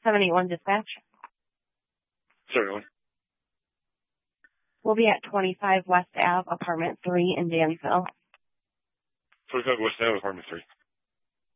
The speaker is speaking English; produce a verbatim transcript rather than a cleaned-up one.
seven eight one dispatch. Certainly. We'll be at twenty-five West Ave, apartment three in Dansville. twenty-five West Ave, apartment three.